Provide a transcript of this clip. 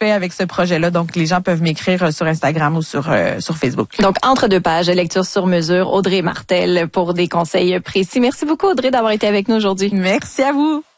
fais avec ce projet-là. Donc, les gens peuvent m'écrire sur Instagram ou sur Facebook. Donc, entre deux pages, lecture sur mesure, Audrey Martel pour des conseils précis. Merci beaucoup, Audrey, d'avoir été avec nous aujourd'hui. Merci à vous.